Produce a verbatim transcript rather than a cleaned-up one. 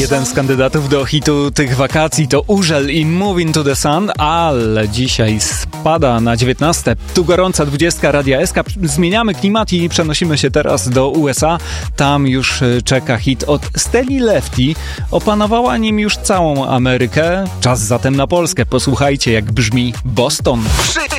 Jeden z kandydatów do hitu tych wakacji to Urzel i Move Into the Sun, ale dzisiaj spada na dziewiętnaste. Tu gorąca dwudziestka Radia S K. Zmieniamy klimat i przenosimy się teraz do U S A. Tam już czeka hit od Steli Lefty. Opanowała nim już całą Amerykę. Czas zatem na Polskę. Posłuchajcie, jak brzmi Boston.